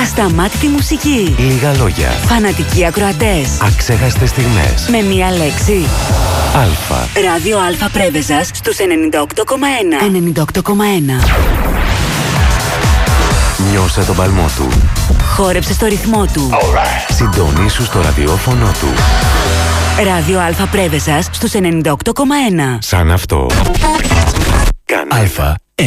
Ασταμάτητη μουσική. Λίγα λόγια. Φανατικοί ακροατές. Αξέχαστες στιγμές. Με μία λέξη. Αλφα. Ράδιο Αλφα Πρέβεζας στους 98,1. 98,1. Νιώσε τον παλμό του. Χόρεψε στο ρυθμό του. Συντονίσου στο ραδιόφωνο του. Ράδιο Αλφα Πρέβεζας στους 98,1. Σαν αυτό. Κάνε Αλφα.